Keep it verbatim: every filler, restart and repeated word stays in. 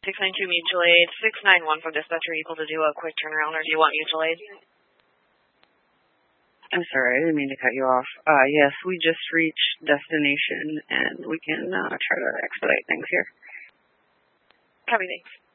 six nine two mutual aid, six nine one from dispatch. Are you able to do a quick turnaround, or do you want mutual aid? I'm sorry, I didn't mean to cut you off. Uh, yes, we just reached destination, and we can uh, try to expedite things here. Copy, thanks.